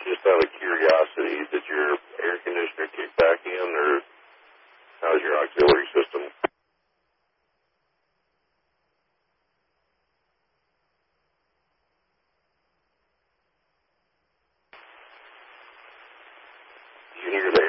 Just out of curiosity, did your air conditioner kick back in, or how's your auxiliary system? Do you hear the